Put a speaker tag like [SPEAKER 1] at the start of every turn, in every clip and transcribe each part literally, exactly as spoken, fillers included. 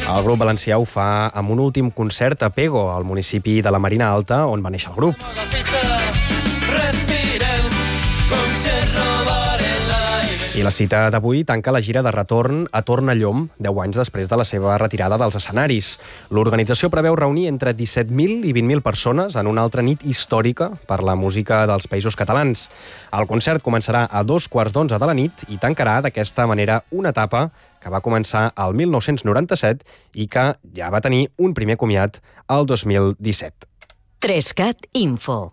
[SPEAKER 1] El grup valencià ho fa amb un últim concert a Pego, al municipi de la Marina Alta, on va néixer el grup. I la cita d'avui tanca la gira de retorn a Tornallom, deu anys després de la seva retirada dels escenaris. L'organització preveu reunir entre disset mil i vint mil persones en una altra nit històrica per la música dels Països Catalans. El concert començarà a dos quarts d'onze de la nit i tancarà d'aquesta manera una etapa que va començar el mil nou-cents noranta-set i que ja va tenir un primer comiat el dos mil disset.
[SPEAKER 2] Trescat Info.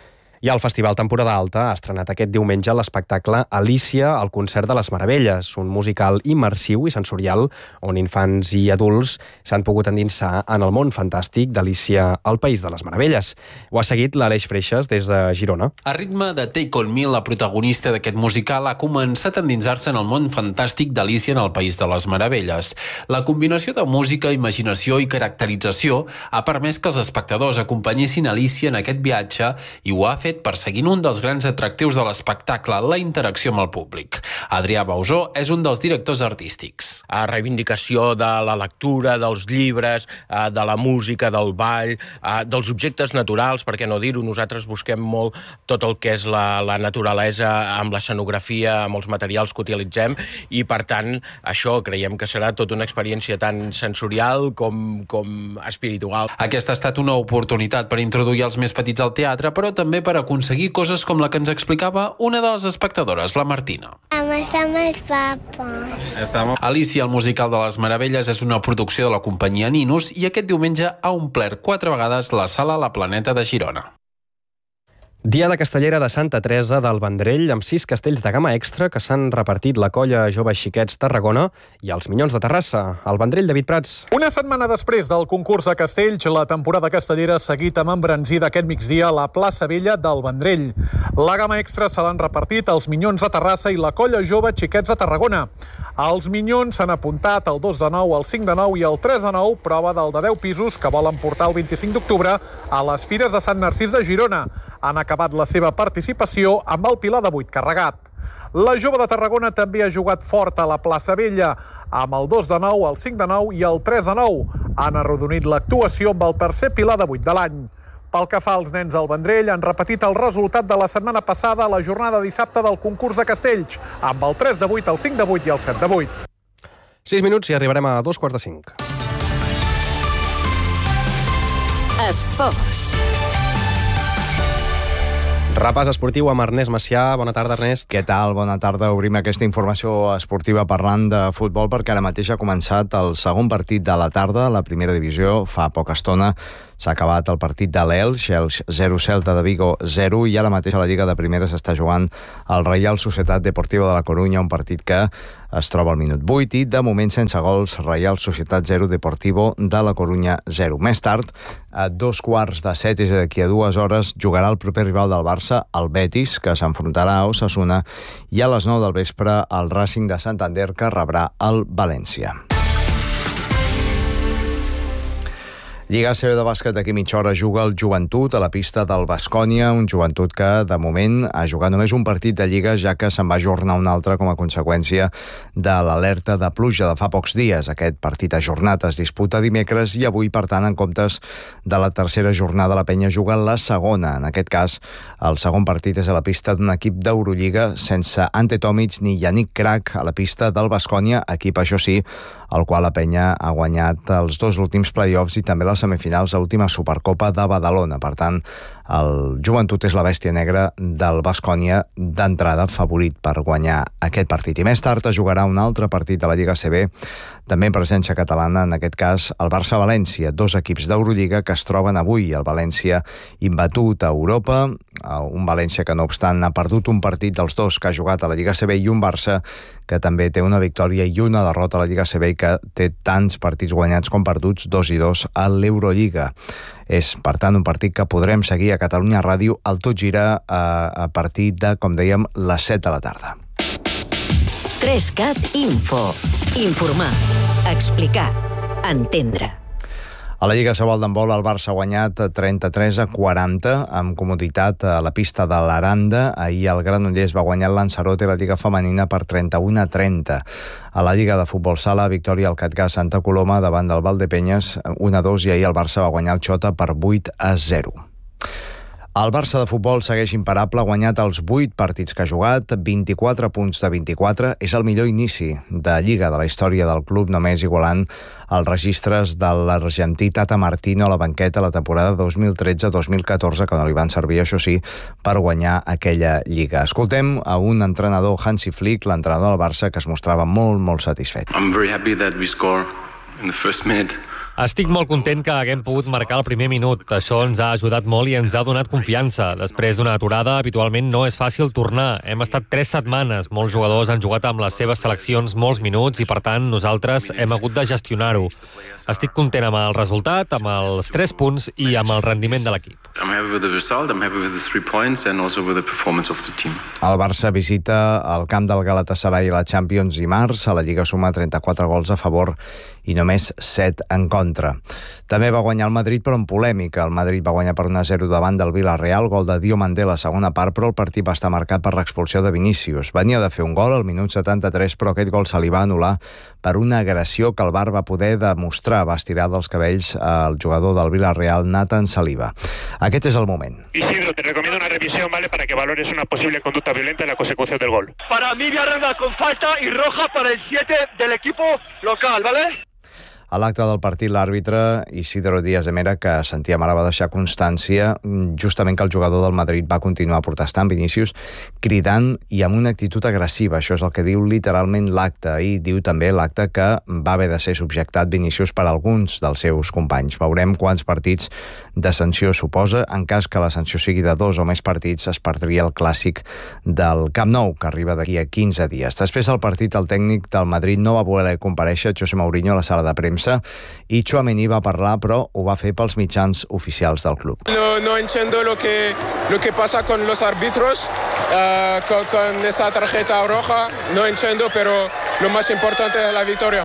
[SPEAKER 1] I el Festival Temporada Alta ha estrenat aquest diumenge l'espectacle Alícia, el concert de les meravelles, un musical immersiu i sensorial on infants i adults s'han pogut endinsar en el món fantàstic d'Alícia al País de les Meravelles. Ho ha seguit l'Aleix Freixes des de Girona.
[SPEAKER 3] A ritme de Take On Me, la protagonista d'aquest musical ha començat a endinsar-se en el món fantàstic d'Alícia en el País de les Meravelles. La combinació de música, imaginació i caracterització ha permès que els espectadors acompanyessin Alícia en aquest viatge i ho ha fet perseguint un dels grans atractius de l'espectacle, la interacció amb el públic. Adrià Bausó és un dels directors artístics.
[SPEAKER 4] A reivindicació de la lectura, dels llibres, de la música, del ball, dels objectes naturals, per què no dir-ho, nosaltres busquem molt tot el que és la, la naturalesa amb l'escenografia, amb els materials que utilitzem, i per tant això creiem que serà tota una experiència tan sensorial com, com espiritual.
[SPEAKER 3] Aquesta ha estat una oportunitat per introduir els més petits al teatre, però també per aconseguir coses com la que ens explicava una de les espectadores, la Martina.
[SPEAKER 5] Vam estar amb els papes.
[SPEAKER 3] Alícia, el musical de les Meravelles, és una producció de la companyia Ninus i aquest diumenge ha omplert quatre vegades la sala La Planeta de Girona.
[SPEAKER 1] Dia de Castellera de Santa Teresa del Vendrell amb sis castells de gamma extra que s'han repartit la colla Joves Xiquets Tarragona i els Minyons de Terrassa. El Vendrell, David Prats.
[SPEAKER 6] Una setmana després del concurs de castells, la temporada castellera ha seguit amb embranzida aquest migdia a la plaça Vella del Vendrell. La gamma extra se l'han repartit els Minyons de Terrassa i la colla Joves Xiquets de Tarragona. Els Minyons s'han apuntat el dos de nou, el cinc de nou i el tres de nou, prova del de deu pisos que volen portar el vint-i-cinc d'octubre a les Fires de Sant Narcís de Girona. Han acabat la seva participació amb el Pilar de vuit carregat. La Jove de Tarragona també ha jugat fort a la plaça Vella, amb el dos de nou, el cinc de nou i el tres de nou. Han arrodonit l'actuació amb el tercer Pilar de vuit de l'any. Pel que fa als nens al Vendrell, han repetit el resultat de la setmana passada a la jornada dissabte del concurs de castells, amb el tres de vuit, el cinc de vuit i el set de vuit.
[SPEAKER 1] sis minuts i arribarem a dos quarts de cinc.
[SPEAKER 2] Esports.
[SPEAKER 1] Repàs esportiu amb Ernest Macià. Bona tarda, Ernest.
[SPEAKER 7] Què tal? Bona tarda. Obrim aquesta informació esportiva parlant de futbol perquè ara mateix ha començat el segon partit de la tarda a la primera divisió. Fa poca estona s'ha acabat el partit de l'Elx, Elx zero, Celta de Vigo zero, i ara mateix a la Lliga de Primera s'està jugant el Reial Societat Deportiva de la Corunya, un partit que es troba al minut vuit i de moment sense gols. Reial Societat zero, Deportivo de la Corunya zero. Més tard, a dos quarts de set, és a dir, d'aquí a dues hores, jugarà el proper rival del Barça, el Betis, que s'enfrontarà a Osasuna, i a les nou del vespre el Racing de Santander, que rebrà el València. Lliga A C B de bàsquet, d'aquí mitja hora juga el Joventut a la pista del Baskonia, un Joventut que de moment ha jugat només un partit de Lliga, ja que se'n va ajornar un altre com a conseqüència de l'alerta de pluja de fa pocs dies. Aquest partit ajornat es disputa dimecres i avui, per tant, en comptes de la tercera jornada, la Penya juga la segona. En aquest cas, el segon partit és a la pista d'un equip d'Eurolliga sense Ante Tomic ni Yannick Crac a la pista del Baskonia, equip, això sí, el qual la Penya ha guanyat els dos últims play-offs i també les semifinals a l'última Supercopa de Badalona. Per tant, el Joventut és la bèstia negra del Baskonia, d'entrada favorit per guanyar aquest partit. I més tard es jugarà un altre partit de la Lliga A C B, també en presència catalana, en aquest cas el Barça-València, dos equips d'Eurolliga que es troben avui. El València imbatut a Europa, un València que no obstant ha perdut un partit dels dos que ha jugat a la Lliga A C B, i un Barça que també té una victòria i una derrota a la Lliga A C B i que té tants partits guanyats com perduts, dos i dos a l'Eurolliga. És, per tant, un partit que podrem seguir a Catalunya Ràdio al Tot Gira a, a partir de, com dèiem, les set de la tarda.
[SPEAKER 2] Trescat Info. Informar, explicar, entendre.
[SPEAKER 7] A la Lliga Sobal d'handbol, el Barça ha guanyat trenta-tres a quaranta amb comoditat a la pista de l'Aranda. Ahir el Granollers va guanyar el Lanzarote i la Lliga Femenina per trenta-u a trenta. A la Lliga de Futbol Sala, victòria al Catgà Santa Coloma davant del Valdepenyes un a dos, i ahir el Barça va guanyar el Xota per vuit a zero. El Barça de futbol segueix imparable, ha guanyat els vuit partits que ha jugat, vint-i-quatre punts de vint-i-quatre, és el millor inici de Lliga de la història del club, només igualant els registres de l'argentí Tata Martino a la banqueta la temporada dos mil tretze dos mil catorze, que no li van servir, això sí, per guanyar aquella Lliga. Escoltem a un entrenador, Hansi Flick, l'entrenador del Barça, que es mostrava molt, molt satisfet.
[SPEAKER 8] I'm very happy that we score in the first minute.
[SPEAKER 9] Estic molt content que haguem pogut marcar el primer minut. Això ens ha ajudat molt i ens ha donat confiança. Després d'una aturada, habitualment no és fàcil tornar. Hem estat tres setmanes. Molts jugadors han jugat amb les seves seleccions molts minuts i, per tant, nosaltres hem hagut de gestionar-ho. Estic content amb el resultat, amb els tres punts i amb el rendiment de l'equip.
[SPEAKER 8] I'm happy with the result, I'm happy with the three points and also with the performance of the team.
[SPEAKER 7] El Barça visita el camp del Galatasaray a la Champions dimarts. A la Lliga suma trenta-quatre gols a favor i només set en contra. També va guanyar el Madrid, però en polèmica. El Madrid va guanyar per un a zero davant del Villarreal, gol de Diomandé a la segona part, però el partit va estar marcat per l'expulsió de Vinícius. Venia de fer un gol al minut setanta-tres, però aquest gol se li va anul·lar per una agressió que el V A R va poder demostrar. Va estirar dels cabells al jugador del Villarreal, Nathan Saliba. Aquest és el moment.
[SPEAKER 10] Isidro, te recomiendo una revisión, ¿vale?, para que valores una posible conducta violenta en la consecución del gol.
[SPEAKER 11] Para mí, Villarreal con falta y roja para el siete del equipo local, ¿vale?
[SPEAKER 7] A l'acte del partit, l'àrbitre Isidro Díaz de Mera, que sentia mare, va deixar constància justament que el jugador del Madrid va continuar protestant, Vinícius, cridant i amb una actitud agressiva. Això és el que diu literalment l'acte, i diu també l'acte que va haver de ser subjectat Vinícius per alguns dels seus companys. Veurem quants partits de sanció suposa. En cas que la sanció sigui de dos o més partits, es perdria el clàssic del Camp Nou, que arriba d'aquí a quinze dies. Després del partit, el tècnic del Madrid no va voler comparèixer, José Mourinho, a la sala de premsa, i Tchouaméni va parlar, però ho va fer pels mitjans oficials del club.
[SPEAKER 12] No, no entiendo lo que, lo que pasa con los árbitros, uh, con, con esa tarjeta roja, no entiendo, pero lo más importante es la victoria.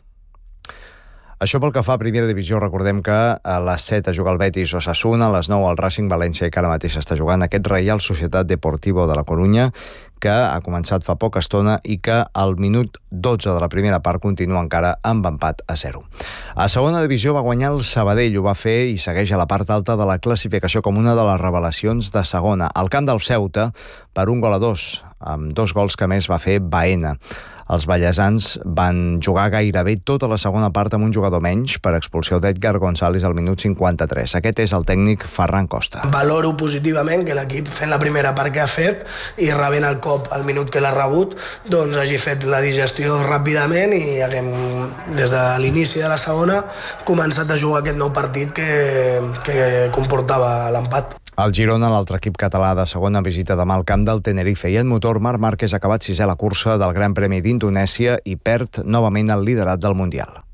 [SPEAKER 7] Això pel que fa a primera divisió. Recordem que a les set es juga el Betis Osasuna, a les nou el Racing València, i que ara mateix està jugant aquest Reial Societat Deportivo de la Corunya, que ha començat fa poca estona i que al minut dotze de la primera part continua encara amb empat a zero. A segona divisió va guanyar el Sabadell, ho va fer i segueix a la part alta de la classificació com una de les revelacions de segona. Al camp del Ceuta, per un gol a dos, amb dos gols que més va fer Baena. Els ballesans van jugar gairebé tota la segona part amb un jugador menys per expulsió d'Edgar González al minut cinquanta-tres. Aquest és el tècnic Ferran Costa.
[SPEAKER 13] Valoro positivament que l'equip, fent la primera part que ha fet i rebent el cop al minut que l'ha rebut, doncs hagi fet la digestió ràpidament i haguem, des de l'inici de la segona, començat a jugar aquest nou partit que, que comportava l'empat.
[SPEAKER 7] El Girona, l'altre equip català de segona, visita demà al camp del Tenerife, i el motor Marc Márquez ha acabat sisè a la cursa del Gran Premi d'Indonèsia i perd novament el liderat del Mundial.